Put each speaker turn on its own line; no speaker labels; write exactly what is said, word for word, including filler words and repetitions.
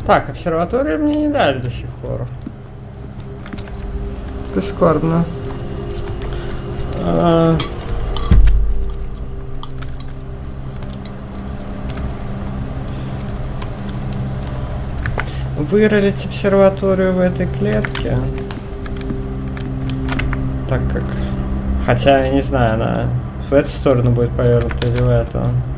Так, обсерваторию мне не дали до сих пор. Прискорбно. А... Выролить обсерваторию в этой клетке. Так как... Хотя, я не знаю, она в эту сторону будет повернута или в эту.